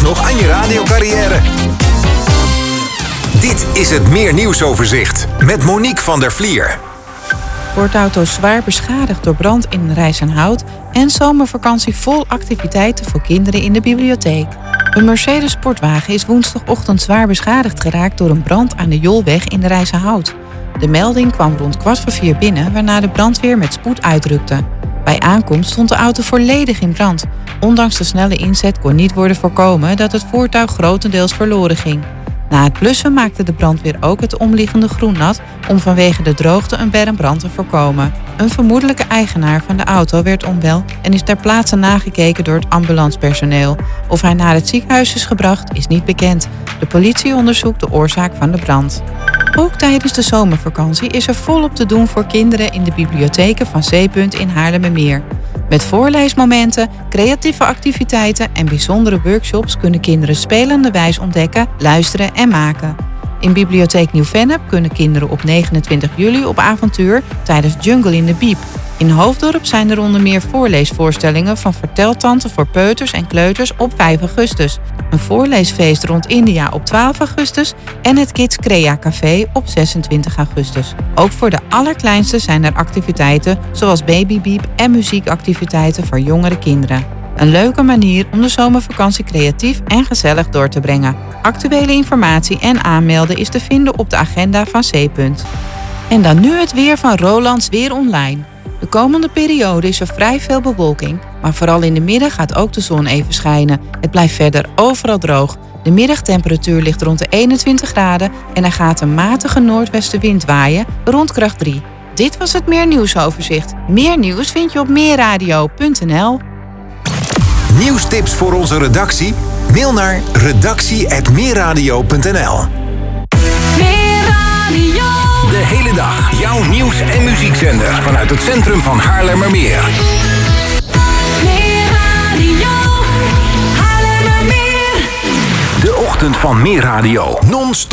nog aan je radiocarrière? Dit is het Meer Nieuwsoverzicht met Monique van der Vlier. Sportauto zwaar beschadigd door brand in Rijsenhout en zomervakantie vol activiteiten voor kinderen in de bibliotheek. Een Mercedes sportwagen is woensdagochtend zwaar beschadigd geraakt door een brand aan de Jolweg in de Rijsenhout. De melding kwam rond 3:15 binnen, waarna de brandweer met spoed uitrukte. Bij aankomst stond de auto volledig in brand. Ondanks de snelle inzet kon niet worden voorkomen dat het voertuig grotendeels verloren ging. Na het blussen maakte de brandweer ook het omliggende groen nat om vanwege de droogte een bermbrand te voorkomen. Een vermoedelijke eigenaar van de auto werd onwel en is ter plaatse nagekeken door het ambulancepersoneel. Of hij naar het ziekenhuis is gebracht is niet bekend. De politie onderzoekt de oorzaak van de brand. Ook tijdens de zomervakantie is er volop te doen voor kinderen in de bibliotheken van C-Punt in Haarlemmermeer. Met voorleesmomenten, creatieve activiteiten en bijzondere workshops kunnen kinderen spelenderwijs ontdekken, luisteren en maken. In Bibliotheek Nieuw-Vennep kunnen kinderen op 29 juli op avontuur tijdens Jungle in de Biep. In Hoofddorp zijn er onder meer voorleesvoorstellingen van verteltante voor peuters en kleuters op 5 augustus. Een voorleesfeest rond India op 12 augustus en het Kids Crea Café op 26 augustus. Ook voor de allerkleinste zijn er activiteiten zoals babybiep en muziekactiviteiten voor jongere kinderen. Een leuke manier om de zomervakantie creatief en gezellig door te brengen. Actuele informatie en aanmelden is te vinden op de agenda van C-Punt. En dan nu het weer van Rolands Weer Online. De komende periode is er vrij veel bewolking, maar vooral in de middag gaat ook de zon even schijnen. Het blijft verder overal droog. De middagtemperatuur ligt rond de 21 graden en er gaat een matige noordwestenwind waaien rond kracht 3. Dit was het Meer Nieuwsoverzicht. Meer nieuws vind je op meerradio.nl. Nieuwstips voor onze redactie? Mail naar redactie@meerradio.nl. De hele dag jouw nieuws- en muziekzender vanuit het centrum van Haarlemmermeer. De ochtend van Meer Radio. Non-stop.